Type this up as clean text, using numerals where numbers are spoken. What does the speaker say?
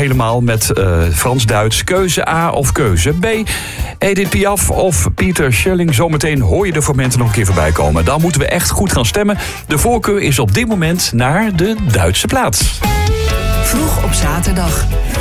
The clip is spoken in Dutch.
helemaal met Frans-Duits. Keuze A of keuze B. Edith Piaf of Pieter Schelling. Zometeen hoor je de fragmenten nog een keer voorbij komen. Dan moeten we echt goed gaan stemmen. De voorkeur is op dit moment naar de Duitse plaats. Vroeg op zaterdag.